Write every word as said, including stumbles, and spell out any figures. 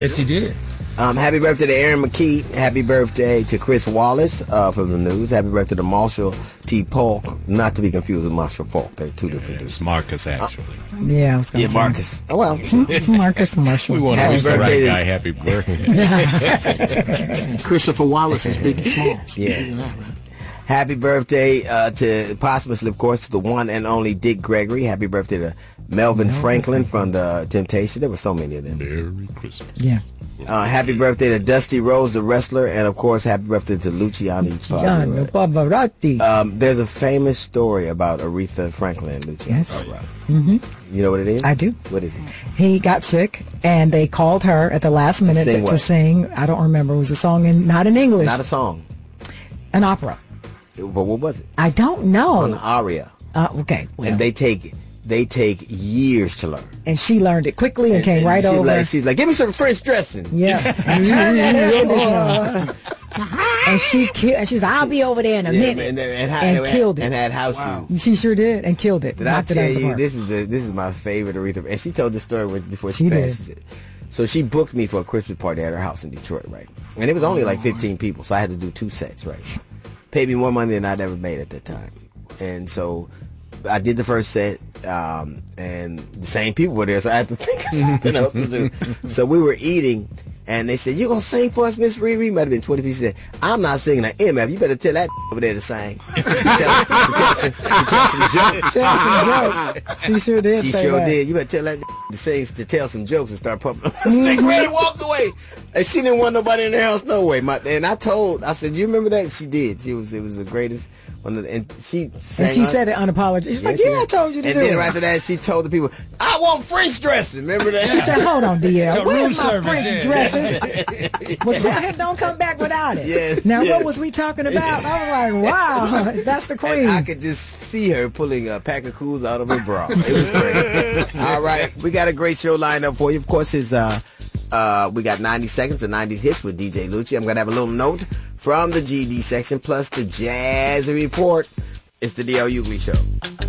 Yes, he did. Um, happy birthday to Aaron McKee. Happy birthday to Chris Wallace uh, from the news. Happy birthday to Marshall T. Polk. Not to be confused with Marshall Falk. They're two different dudes. It's Marcus, actually. Uh, yeah, I was going to yeah, say. Marcus. Oh, well. Marcus Marshall. We want to wish the right guy happy birthday. Christopher Wallace is Biggie Smalls. Yeah. Happy birthday uh, to, posthumously, of course, to the one and only Dick Gregory. Happy birthday to Melvin no, Franklin from the Temptations. There were so many of them. Merry Christmas. Yeah. Uh, happy birthday to Dusty Rose, the wrestler, and of course, happy birthday to Luciano Pavarotti. Um, there's a famous story about Aretha Franklin and Luciano yes. Pavarotti. Mm-hmm. You know what it is? I do. What is it? He got sick, and they called her at the last minute to sing. To, to sing I don't remember. It was a song in not in English. Not a song. An opera. But what was it? I don't know. An aria. Uh, okay. Well. And they take they take years to learn. And she learned it quickly and, and came and right she's over. Like, she's like, give me some French dressing. Yeah. And turn that air conditioner. And she killed. And she's like, I'll be over there in a yeah, minute. And, and, and, and, and killed it. And had house wow. shoes. She sure did, and killed it. Did I tell you this is the this is my favorite Aretha? And she told the story before she, she passed. Did. She said, so she booked me for a Christmas party at her house in Detroit, right? And it was only like fifteen people, so I had to do two sets, right? Paid me more money than I'd ever made at that time. And so I did the first set, um, and the same people were there, so I had to think of something else to do. So we were eating, and they said, you going to sing for us, Miss Riri? Might have been twenty people. She said, I'm not singing an M F. You better tell that over there to sing. to, tell, to, tell some, to tell some jokes. Tell some jokes. She sure did She say sure that. did. You better tell that to sing, to tell some jokes and start pumping. Mm-hmm. Ready to walk away. And she didn't want nobody in the house no way. My, and I told, I said, you remember that? She did. She was, it was the greatest. One of the, and she sang And she on, said it unapologetic. She's yeah, like, she yeah, I told you to and do it. And then right after that, she told the people, I want French dressing. Remember that? She said, hold on, D L. Where's my service, French yeah. dresses? Well, tell him don't come back without it. Yes, now, yes. what was we talking about? I was like, wow, that's the queen. And I could just see her pulling a pack of cools out of her bra. It was great. All right, we got a great show lined up for you. Of course, is uh, uh, we got ninety seconds of nineties hits with D J Lucci. I'm going to have a little note from the G D section, plus the Jazzy Report. It's the D L Hughley Show.